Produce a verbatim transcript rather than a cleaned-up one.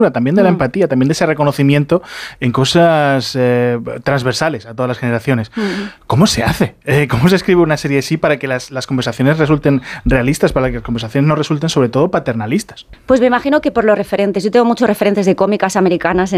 también de la Mm. empatía, también de ese reconocimiento en cosas eh, transversales a todas las generaciones. Mm. ¿Cómo se hace? Eh, ¿Cómo se escribe una serie así para que las, las conversaciones resulten realistas, para que las conversaciones no resulten sobre todo paternalistas? Pues me imagino que por los referentes. Yo tengo muchos referentes de cómicas americanas